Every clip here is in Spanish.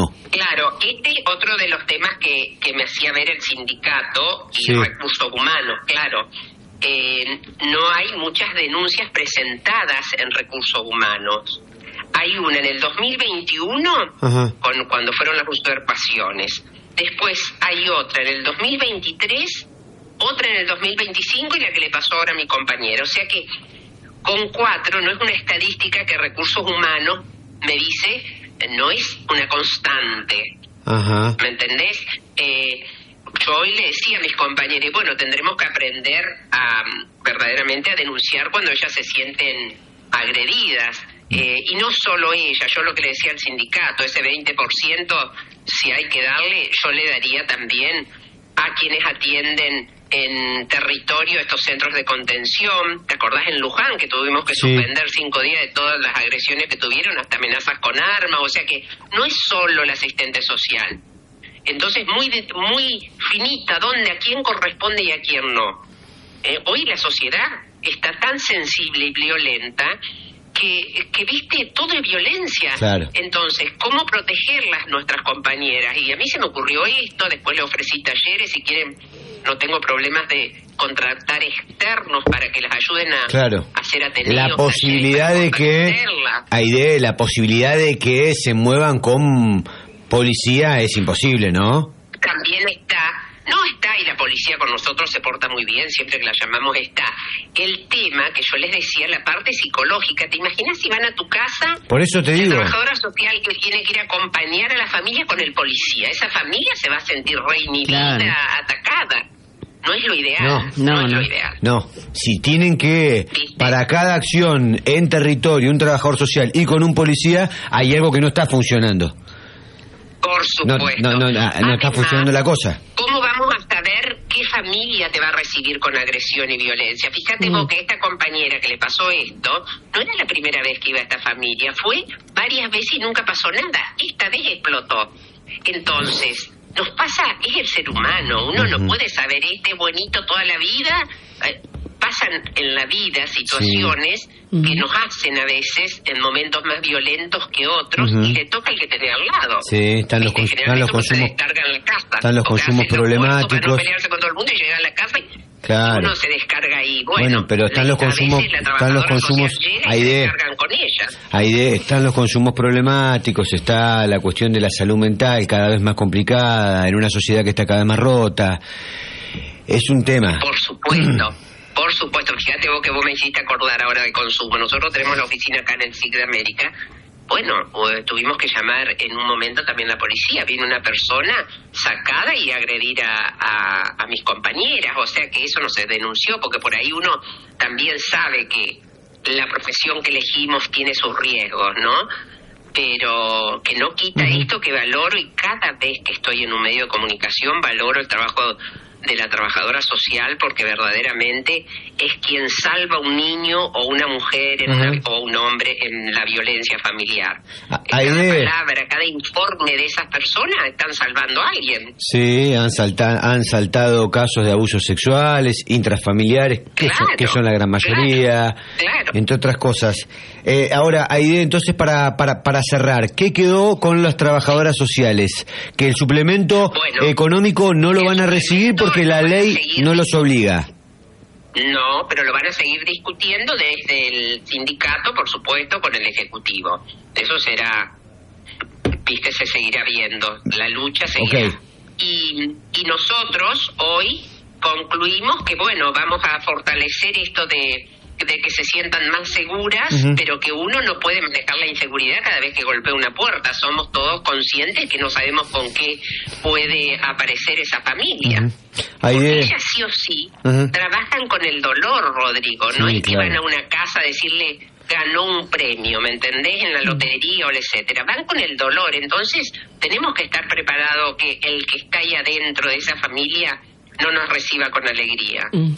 mismo. Claro, otro de los temas que me hacía ver el sindicato y recursos humanos, claro. No hay muchas denuncias presentadas en recursos humanos. Hay una en el 2021, cuando fueron las usurpaciones. Después hay otra en el 2023, otra en el 2025 y la que le pasó ahora a mi compañero. O sea que con 4 no es una estadística que recursos humanos me dice, no es una constante. ¿Me entendés? Yo hoy le decía a mis compañeros, bueno, tendremos que aprender verdaderamente a denunciar cuando ellas se sienten agredidas. Y no solo ella, yo lo que le decía al sindicato, ese 20%, si hay que darle, yo le daría también a quienes atienden en territorio estos centros de contención. ¿Te acordás en Luján que tuvimos que suspender 5 días de todas las agresiones que tuvieron, hasta amenazas con armas? O sea que no es solo el asistente social. Entonces, muy finita, dónde, a quién corresponde y a quién no. Hoy la sociedad está tan sensible y violenta que viste, todo es violencia. Claro. Entonces, ¿cómo protegerlas nuestras compañeras? Y a mí se me ocurrió esto, después le ofrecí talleres, si quieren, no tengo problemas de contratar externos para que las ayuden a ser atendidos. La posibilidad de que, Aide, la posibilidad de que se muevan con policía es imposible, ¿no? También está, y la policía con nosotros se porta muy bien, siempre que la llamamos está. El tema que yo les decía, la parte psicológica, ¿te imaginas si van a tu casa? Por eso te digo. La trabajadora social que tiene que ir a acompañar a la familia con el policía, esa familia se va a sentir reinhibida, atacada. No es lo ideal. No es lo ideal. No, si tienen que, para cada acción en territorio, un trabajador social y con un policía, hay algo que no está funcionando. Por supuesto. No está funcionando la cosa. ¿Cómo vamos a saber qué familia te va a recibir con agresión y violencia? Fíjate vos que esta compañera que le pasó esto, no era la primera vez que iba a esta familia, fue varias veces y nunca pasó nada. Esta vez explotó. Entonces, nos pasa, es el ser humano, uno no puede saber, bonito toda la vida. Pasan en la vida situaciones que nos hacen a veces en momentos más violentos que otros y le toca al que tener al lado. Sí, están los consumos, están los consumos problemáticos. Para no pelearse con todo el mundo y llegar a la casa y uno se descarga ahí. Bueno, pero están los consumos, Aide, están los consumos problemáticos, está la cuestión de la salud mental cada vez más complicada en una sociedad que está cada vez más rota. Es un tema. Por supuesto. Por supuesto, fíjate vos que vos me hiciste acordar ahora de consumo. Nosotros tenemos la oficina acá en el SIC de América. Bueno, tuvimos que llamar en un momento también la policía. Vino una persona sacada y agredir a mis compañeras. O sea que eso no se denunció, porque por ahí uno también sabe que la profesión que elegimos tiene sus riesgos, ¿no? Pero que no quita esto que valoro, y cada vez que estoy en un medio de comunicación valoro el trabajo de la trabajadora social, porque verdaderamente es quien salva a un niño o una mujer o un hombre en la violencia familiar. Cada palabra, cada informe de esas personas están salvando a alguien. Sí, han saltado casos de abusos sexuales, intrafamiliares, que son la gran mayoría, entre otras cosas. Ahora, Aide, entonces para cerrar, ¿qué quedó con las trabajadoras sociales? Que el suplemento económico no lo van a recibir porque la ley no los obliga. No, pero lo van a seguir discutiendo desde el sindicato, por supuesto, con el Ejecutivo. Eso será, se seguirá viendo, la lucha seguirá. Y nosotros hoy concluimos que, vamos a fortalecer esto de que se sientan más seguras, pero que uno no puede manejar la inseguridad cada vez que golpea una puerta. Somos todos conscientes que no sabemos con qué puede aparecer esa familia. Porque ellas sí o sí trabajan con el dolor, Rodrigo. No es que van a una casa a decirle ganó un premio, ¿me entendés? En la lotería o etcétera. Van con el dolor. Entonces tenemos que estar preparados que el que está ahí adentro de esa familia no nos reciba con alegría.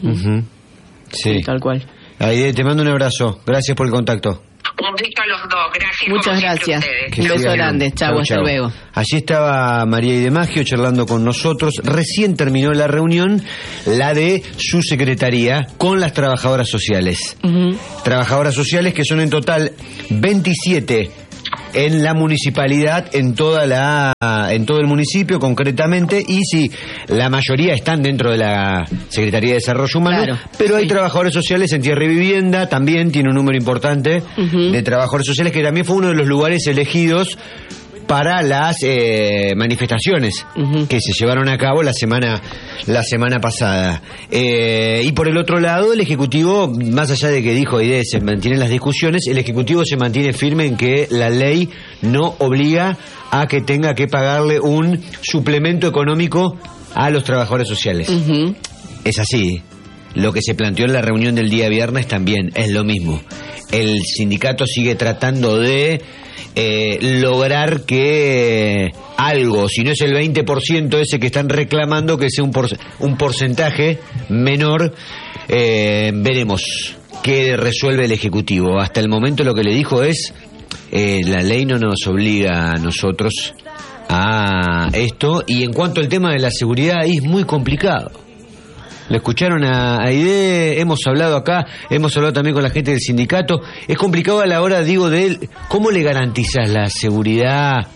Sí, tal cual. Aide, te mando un abrazo. Gracias por el contacto. Un beso a los dos. Gracias. Muchas gracias. Un beso grande. Chau, hasta luego. Allí estaba María Aide Maggio charlando con nosotros. Recién terminó la reunión, la de su secretaría, con las trabajadoras sociales. Trabajadoras sociales que son en total 27 en la municipalidad, en todo el municipio concretamente, y sí, la mayoría están dentro de la Secretaría de Desarrollo Humano, claro, pero hay trabajadores sociales en Tierra y Vivienda, también tiene un número importante de trabajadores sociales, que también fue uno de los lugares elegidos para las manifestaciones que se llevaron a cabo la semana pasada. Y por el otro lado, el Ejecutivo, más allá de que dijo Aidé, se mantienen las discusiones, el Ejecutivo se mantiene firme en que la ley no obliga a que tenga que pagarle un suplemento económico a los trabajadores sociales. Es así. Lo que se planteó en la reunión del día viernes también es lo mismo. El sindicato sigue tratando de lograr que algo, si no es el 20% ese que están reclamando, que sea un porcentaje menor. Veremos qué resuelve el Ejecutivo. Hasta el momento lo que le dijo es, la ley no nos obliga a nosotros a esto, y en cuanto al tema de la seguridad es muy complicado. Lo escucharon a Aidé, hemos hablado acá, hemos hablado también con la gente del sindicato. Es complicado a la hora, digo, de él, ¿cómo le garantizas la seguridad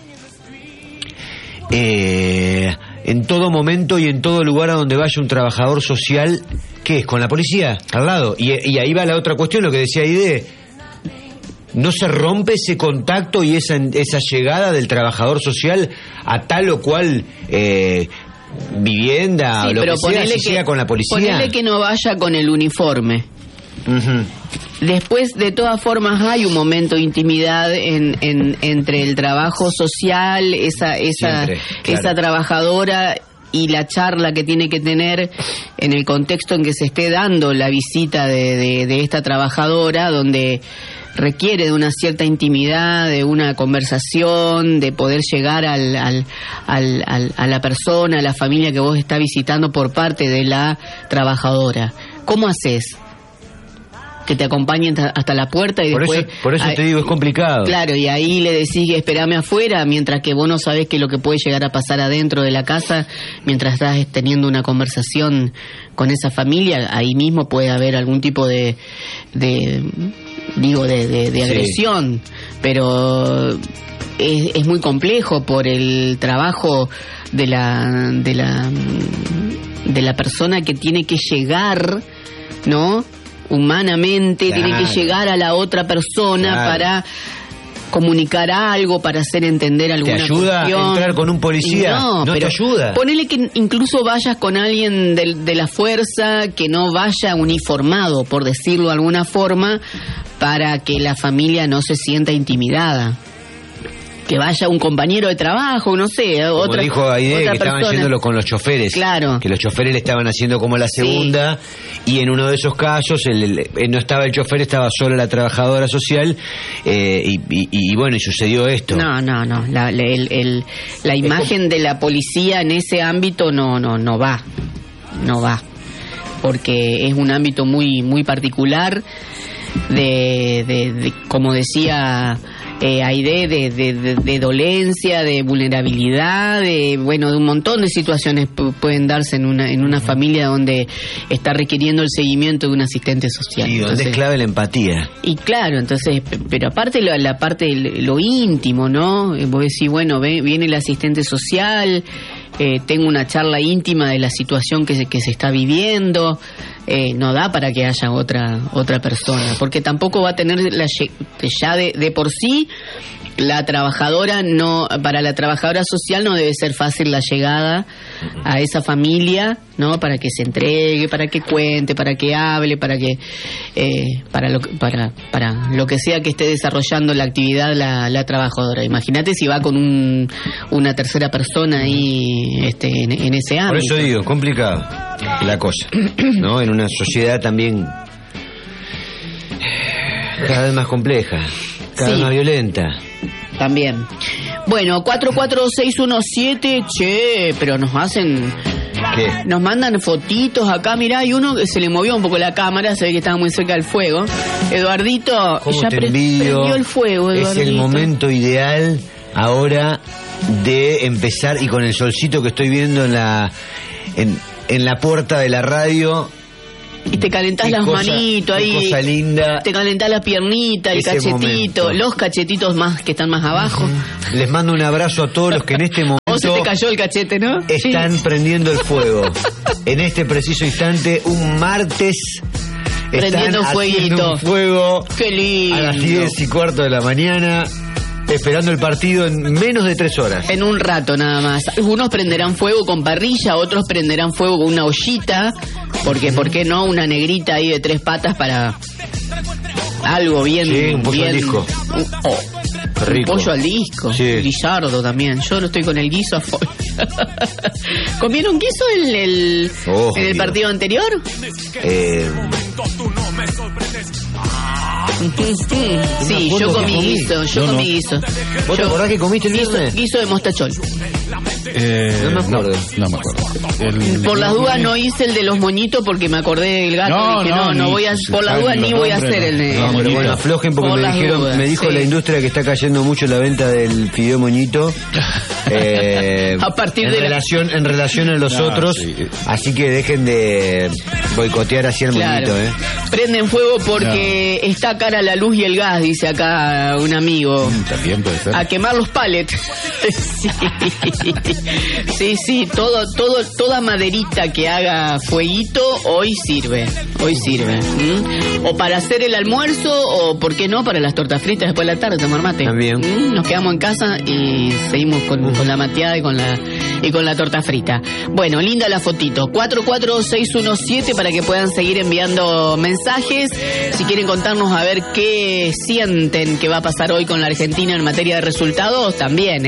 en todo momento y en todo lugar a donde vaya un trabajador social? ¿Qué es? ¿Con la policía al lado? Y ahí va la otra cuestión, lo que decía Aidé. ¿No se rompe ese contacto y esa llegada del trabajador social a tal o cual vivienda, sí, o lo que sea, si llega con la policía? Ponele que no vaya con el uniforme. Después, de todas formas, hay un momento de intimidad entre el trabajo social, esa trabajadora, y la charla que tiene que tener en el contexto en que se esté dando la visita de esta trabajadora, donde requiere de una cierta intimidad, de una conversación, de poder llegar a la persona, a la familia que vos estás visitando por parte de la trabajadora. ¿Cómo haces? Que te acompañen hasta la puerta y después... Por eso te digo, es complicado. Claro, y ahí le decís, espérame afuera, mientras que vos no sabés qué es lo que puede llegar a pasar adentro de la casa, mientras estás teniendo una conversación con esa familia, ahí mismo puede haber algún tipo de agresión, sí. Pero es muy complejo por el trabajo de la persona que tiene que llegar, ¿no? Humanamente, claro, tiene que llegar a la otra persona, claro, para comunicar algo, para hacer entender alguna cuestión. ¿Te ayuda a entrar con un policía? No, pero te ayuda. Ponele que incluso vayas con alguien de la fuerza que no vaya uniformado, por decirlo de alguna forma, para que la familia no se sienta intimidada. Que vaya un compañero de trabajo, no sé, como otra, dijo Aidé, que estaban haciéndolo con los choferes, claro, que los choferes le estaban haciendo como la segunda, sí. Y en uno de esos casos no estaba el chofer, estaba solo la trabajadora social, y bueno, y sucedió esto. No, la imagen de la policía en ese ámbito no va, porque es un ámbito muy muy particular de como decía Aidé, de dolencia, de vulnerabilidad, de un montón de situaciones pueden darse en una familia donde está requiriendo el seguimiento de un asistente social. Y donde es clave la empatía. Y claro, entonces, pero aparte la parte de lo íntimo, ¿no? Vos decís, viene el asistente social, tengo una charla íntima de la situación que se está viviendo. No da para que haya otra persona, porque tampoco va a tener ya de por sí la trabajadora para la trabajadora social no debe ser fácil la llegada a esa familia, ¿no? Para que se entregue, para que cuente, para que hable, para lo que sea que esté desarrollando la actividad la trabajadora. Imagínate si va con una tercera persona ahí en ese ámbito. Por eso digo, complicado la cosa, ¿no? En una sociedad también cada vez más compleja, cada vez más violenta. También. Bueno, 44617, pero nos hacen... ¿Qué? Nos mandan fotitos acá, mirá, hay uno que se le movió un poco la cámara, se ve que estaba muy cerca del fuego. Eduardito, ya prendió el fuego, Eduardito. Es el momento ideal ahora de empezar, y con el solcito que estoy viendo en la puerta de la radio, Y te calentás las manitos ahí. Cosa linda. Te calentás la piernita, el cachetito, momento. Los cachetitos más que están más abajo. Les mando un abrazo a todos los que en este momento... O se te cayó el cachete, ¿no? Están prendiendo el fuego. En este preciso instante, un martes... Prendiendo fueguito. Un fuego. Qué lindo. A las 10:15 de la mañana, esperando el partido en menos de 3 horas. En un rato nada más. Algunos prenderán fuego con parrilla, otros prenderán fuego con una ollita, porque ¿por qué no? Una negrita ahí de 3 patas para algo bien... Sí, un pollo al disco. Rico. Un pollo al disco, sí. Guisardo también. Yo no estoy con el guiso a full. ¿Comieron guiso en el partido anterior? Sí, yo comí guiso. Comí guiso. ¿Vos te acordás que comiste el viernes? Guiso de mostachol. No me acuerdo. No me acuerdo. Por las dudas no hice el de los moñitos porque me acordé del gato. Dije, no voy a, por las dudas ni voy a hacer el de... No, pero bueno, aflojen porque me dijo la industria que está cayendo mucho la venta del fideo moñito. A partir en relación a los otros. Sí. Así que dejen de boicotear así el moñito, Prenden fuego porque está cara la luz y el gas, dice acá un amigo. También puede ser. A quemar los pallets. Sí, toda maderita que haga fueguito hoy sirve. O para hacer el almuerzo, o por qué no, para las tortas fritas después de la tarde, tomar mate. También. Nos quedamos en casa y seguimos con la mateada y con la torta frita. Bueno, linda la fotito. 44617 para que puedan seguir enviando mensajes. Si quieren contarnos a ver qué sienten que va a pasar hoy con la Argentina en materia de resultados, también,